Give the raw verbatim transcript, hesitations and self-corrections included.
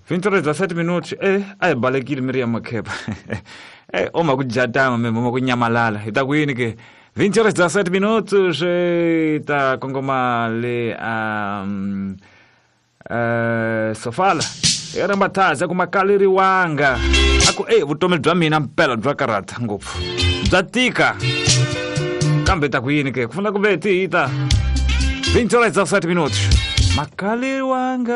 vinte horas dezessete minutos. Eh, ai balekile Miriam Makeba. Eh, oma kujatama memo uma kunyamalala. Itakwini ke vinte horas dezessete minutos ita kongoma le um uh, sofala. Era mbataza kumakaliri wanga. Aku eh vutomi bya mina mpela bya karata ngopfu. Byatika. Kambe takwini ke kufuna kubeti ita vinte horas dezessete minutos. Makaliri wanga